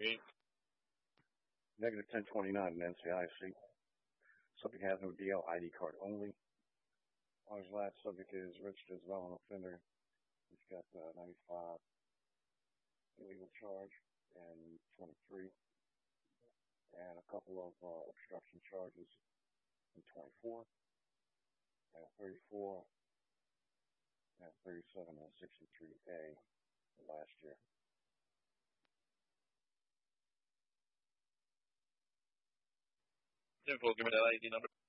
Negative 1029 in NCIC. Subject has no DL, ID card only. On his last subject is registered as a violent offender. He's got 95 illegal charge and 23, and a couple of obstruction charges in 24, and 34, and 37, and 63A last year. 10-4, give me that ID number.